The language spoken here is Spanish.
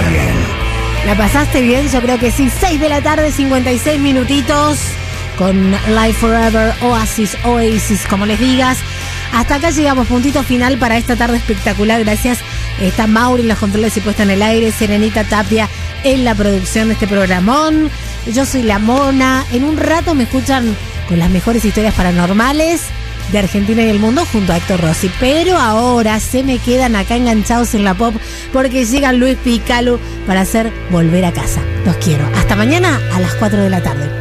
bien. ¿La pasaste bien? Yo creo que sí. 6 de la tarde, 56 minutitos. Con Live Forever, Oasis, como les digas. Hasta acá llegamos, puntito final para esta tarde espectacular. Gracias. Está Mauri en los controles y puesta en el aire. Serenita Tapia en la producción de este programón. Yo soy La Mona. En un rato me escuchan con las mejores historias paranormales de Argentina y el mundo junto a Héctor Rossi. Pero ahora se me quedan acá enganchados en la pop porque llega Luis Picalu para hacer Volver a Casa. Los quiero. Hasta mañana a las 4 de la tarde.